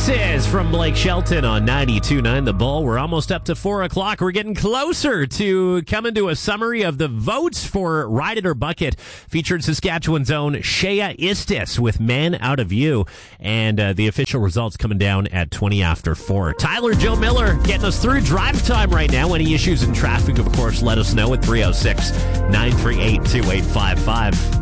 Voices from Blake Shelton on 92.9 The Bull. We're almost up to 4 o'clock. We're getting closer to coming to a summary of the votes for Ride It or Bucket, featured Saskatchewan's own Shea Istis with Man Out of You. And the official results coming down at 20 after 4. Tyler Joe Miller getting us through drive time right now. Any issues in traffic, of course, let us know at 306-938-2855.